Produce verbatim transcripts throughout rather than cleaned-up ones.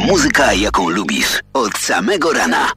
Muzyka, jaką lubisz. Od samego rana.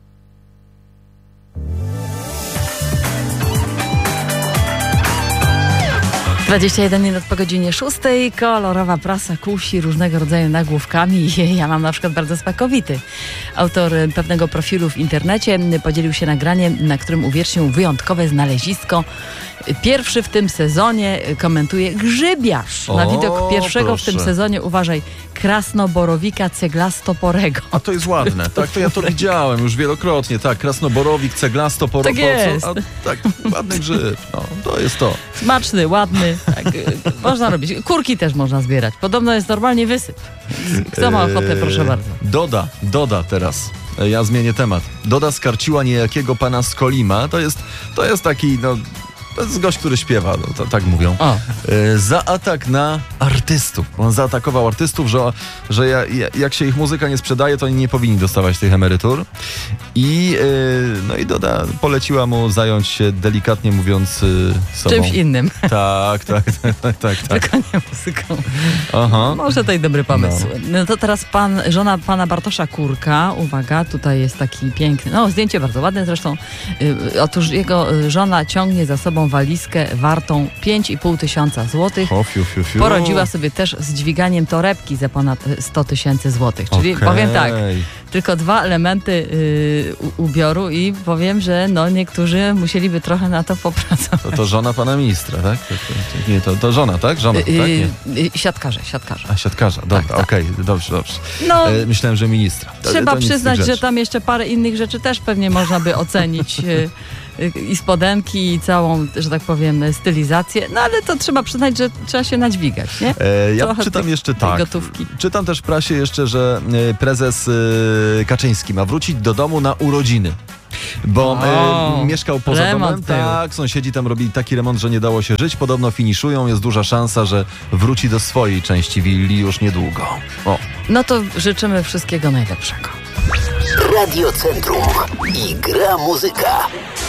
dwadzieścia jeden minut po godzinie szóstej. Kolorowa prasa kusi różnego rodzaju nagłówkami. Ja mam na przykład bardzo smakowity. Autor pewnego profilu w internecie podzielił się nagraniem, na którym uwiecznił wyjątkowe znalezisko. Pierwszy w tym sezonie komentuje grzybiarz. Na O, widok pierwszego proszę. w tym sezonie, uważaj, krasnoborowika ceglastoporego. A to jest ładne, tak? To ja to widziałem już wielokrotnie, tak. Krasnoborowik, ceglastoporok. Tak jest. A, tak, ładny grzyb. No, to jest to. Smaczny, ładny. Tak, można robić. Kurki też można zbierać. Podobno jest normalnie wysyp. Kto ma ochotę, proszę bardzo. Doda, Doda teraz. Ja zmienię temat. Doda skarciła niejakiego pana z Kolima. To jest, to jest taki, no... To jest gość, który śpiewa, no, to, tak mówią. O. E, za atak na artystów. On zaatakował artystów, że, że ja, ja, jak się ich muzyka nie sprzedaje, to oni nie powinni dostawać tych emerytur. I, e, no i Doda poleciła mu zająć się, delikatnie mówiąc, e, sobą. Czymś innym. Tak, tak, tak, tak, tak. Tylko nie muzyką. Aha. Może to i dobry pomysł. No. no to teraz pan, żona pana Bartosza Kurka, uwaga, tutaj jest taki piękny, no zdjęcie bardzo ładne zresztą. Y, otóż jego y, żona ciągnie za sobą walizkę wartą pięć i pół tysiąca złotych. O, fiu, fiu, fiu. Porodziła sobie też z dźwiganiem torebki za ponad sto tysięcy złotych. Czyli Okej. powiem tak, tylko dwa elementy y, u, ubioru i powiem, że no niektórzy musieliby trochę na to popracować. To, to żona pana ministra, tak? To, to, nie, to, to żona, tak? Żona, tak? Nie. Y, y, siatkarze, siatkarze. A, siatkarza, dobra, tak. okej, dobrze, dobrze. No, e, myślałem, że ministra. To, trzeba to nic z tych przyznać, rzeczy. że tam jeszcze parę innych rzeczy też pewnie można by ocenić. y, y, I spodenki, i całą, że tak powiem, stylizację. No ale to trzeba przyznać, że trzeba się nadźwigać, nie? E, ja Trochę czytam tych- jeszcze tej tak. gotówki. Czytam też w prasie jeszcze, że e, prezes e, Kaczyński ma wrócić do domu na urodziny. Bo O, e, mieszkał poza remont domem. był. Tak, sąsiedzi tam robili taki remont, że nie dało się żyć. Podobno finiszują, jest duża szansa, że wróci do swojej części willi już niedługo. O. No to życzymy wszystkiego najlepszego. Radio Centrum i gra muzyka.